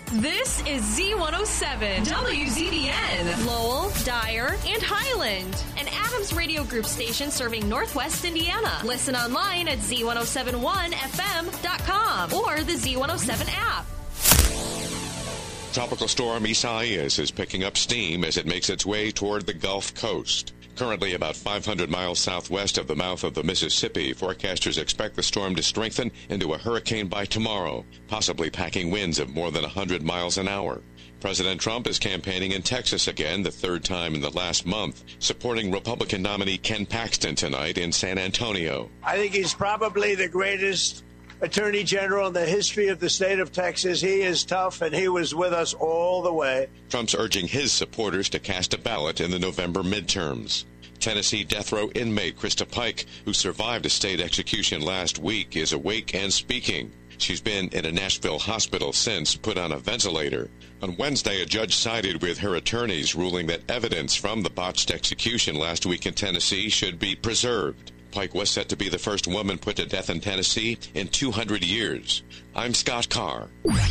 This is Z107, WZDN, Lowell, Dyer, and Highland, an Adams Radio Group station serving Northwest Indiana. Listen online at Z1071FM.com or the Z107 app. Tropical storm Isaias is picking up steam as it makes its way toward the Gulf Coast. Currently about 500 miles southwest of the mouth of the Mississippi, forecasters expect the storm to strengthen into a hurricane by tomorrow, possibly packing winds of more than 100 miles an hour. President Trump is campaigning in Texas again, the third time in the last month, supporting Republican nominee Ken Paxton tonight in San Antonio. I think he's probably the greatest Attorney General in the history of the state of Texas. He is tough, and he was with us all the way. Trump's urging his supporters to cast a ballot in the November midterms. Tennessee death row inmate Krista Pike, who survived a state execution last week, is awake and speaking. She's been in a Nashville hospital since, put on a ventilator. On Wednesday, a judge sided with her attorneys, ruling that evidence from the botched execution last week in Tennessee should be preserved. Pike was set to be the first woman put to death in Tennessee in 200 years. I'm Scott Carr.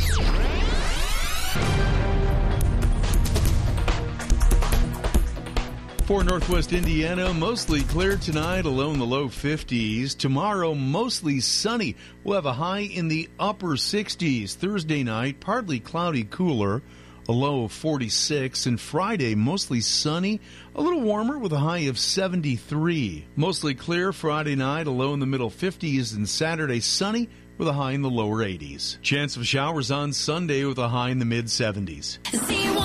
For Northwest Indiana, mostly clear tonight, a low in the low 50s. Tomorrow, mostly sunny. We'll have a high in the upper 60s. Thursday night, partly cloudy, cooler, a low of 46. And Friday, mostly sunny, a little warmer with a high of 73. Mostly clear Friday night, a low in the middle 50s. And Saturday, sunny with a high in the lower 80s. Chance of showers on Sunday with a high in the mid 70s.